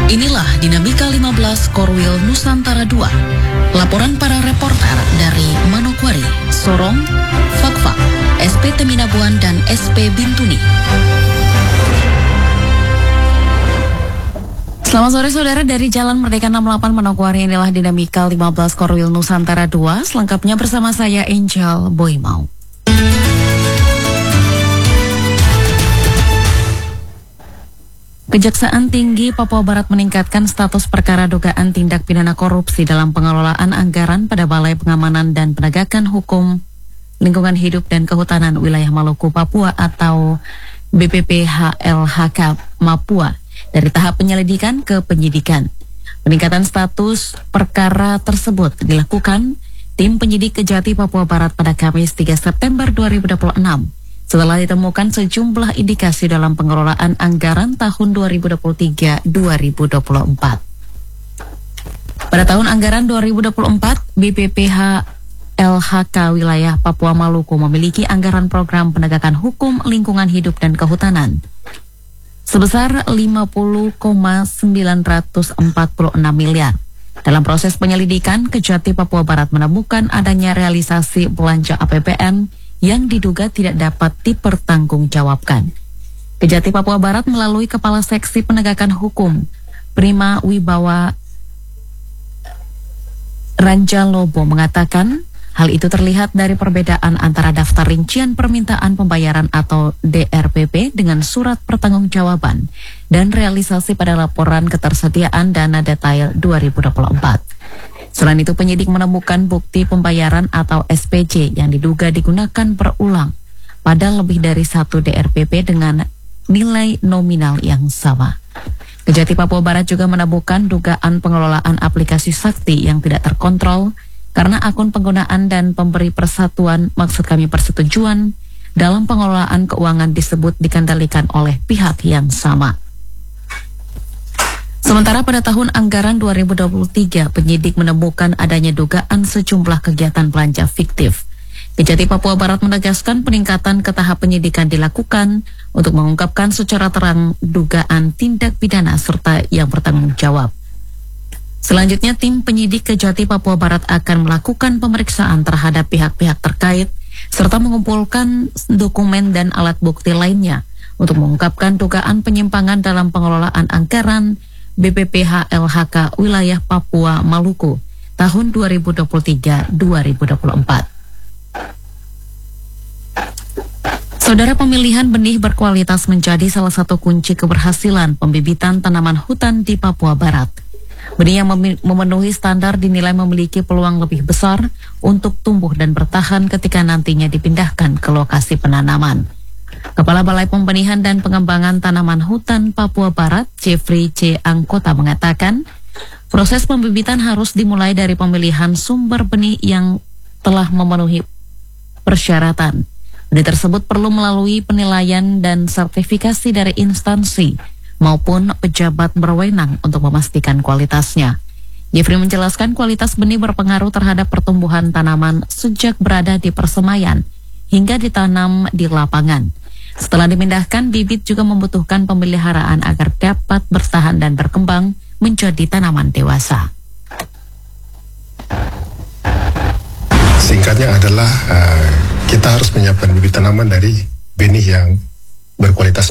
Inilah Dinamika 15 Korwil Nusantara 2. Laporan para reporter dari Manokwari, Sorong, Fakfak, SP Teminabuan, dan SP Bintuni. Selamat sore saudara, dari Jalan Merdeka 68 Manokwari, inilah Dinamika 15 Korwil Nusantara 2. Selengkapnya bersama saya Angel Boymau. Kejaksaan Tinggi Papua Barat meningkatkan status perkara dugaan tindak pidana korupsi dalam pengelolaan anggaran pada Balai Pengamanan dan Penegakan Hukum Lingkungan Hidup dan Kehutanan Wilayah Maluku, Papua atau BPPHLHK Mapua dari tahap penyelidikan ke penyidikan. Peningkatan status perkara tersebut dilakukan tim penyidik Kejati Papua Barat pada Kamis 3 September 2026. Setelah ditemukan sejumlah indikasi dalam pengelolaan anggaran tahun 2023-2024. Pada tahun anggaran 2024, BPPH LHK Wilayah Papua Maluku memiliki anggaran program penegakan hukum lingkungan hidup dan kehutanan sebesar 50,946 miliar. Dalam proses penyelidikan, Kejati Papua Barat menemukan adanya realisasi belanja APBN yang diduga tidak dapat dipertanggungjawabkan. Kejati Papua Barat melalui Kepala Seksi Penegakan Hukum Prima Wibawa Ranjalobo mengatakan hal itu terlihat dari perbedaan antara daftar rincian permintaan pembayaran atau DRPP dengan surat pertanggungjawaban dan realisasi pada laporan ketersediaan dana detail 2024. Selain itu, penyidik menemukan bukti pembayaran atau SPJ yang diduga digunakan berulang pada lebih dari satu DRPP dengan nilai nominal yang sama. Kejati Papua Barat juga menemukan dugaan pengelolaan aplikasi sakti yang tidak terkontrol karena akun penggunaan dan pemberi persetujuan dalam pengelolaan keuangan disebut dikendalikan oleh pihak yang sama. Sementara pada tahun anggaran 2023, penyidik menemukan adanya dugaan sejumlah kegiatan belanja fiktif. Kejati Papua Barat menegaskan peningkatan ke tahap penyidikan dilakukan untuk mengungkapkan secara terang dugaan tindak pidana serta yang bertanggung jawab. Selanjutnya, tim penyidik Kejati Papua Barat akan melakukan pemeriksaan terhadap pihak-pihak terkait serta mengumpulkan dokumen dan alat bukti lainnya untuk mengungkapkan dugaan penyimpangan dalam pengelolaan anggaran BPPH LHK Wilayah Papua Maluku tahun 2023-2024. Saudara, pemilihan benih berkualitas menjadi salah satu kunci keberhasilan pembibitan tanaman hutan di Papua Barat. Benih yang memenuhi standar dinilai memiliki peluang lebih besar untuk tumbuh dan bertahan ketika nantinya dipindahkan ke lokasi penanaman. Kepala Balai Pembenihan dan Pengembangan Tanaman Hutan Papua Barat, Jeffrey C. Angkota mengatakan, proses pembibitan harus dimulai dari pemilihan sumber benih yang telah memenuhi persyaratan. Benih tersebut perlu melalui penilaian dan sertifikasi dari instansi maupun pejabat berwenang untuk memastikan kualitasnya. Jeffrey menjelaskan kualitas benih berpengaruh terhadap pertumbuhan tanaman sejak berada di persemaian hingga ditanam di lapangan. Setelah dipindahkan, bibit juga membutuhkan pemeliharaan agar dapat bertahan dan berkembang menjadi tanaman dewasa. Singkatnya adalah kita harus menyiapkan bibit tanaman dari benih yang berkualitas